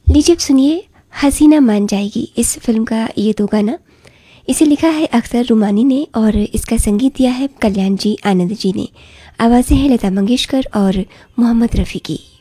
लीजिए अब सुनिए हसीना मान जाएगी इस फिल्म का ये दो गाना। इसे लिखा है अख्तर रुमानी ने और इसका संगीत दिया है कल्याण जी आनंद जी ने। आवाज़ें हैं लता मंगेशकर और मोहम्मद रफ़ी की।